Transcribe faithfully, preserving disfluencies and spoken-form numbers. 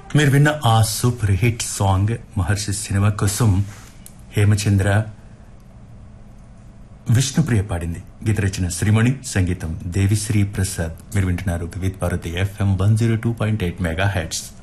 మీరు విన్న ఆ సూపర్ హిట్ సాంగ్ మహర్షి సినిమా కోసం హేమచంద్ర విష్ణుప్రియ పాడింది. గీత రచన శ్రీమణి, సంగీతం దేవిశ్రీ ప్రసాద్. మీరు వింటున్నారు Vividh Bharati FM one zero two point eight mega heads.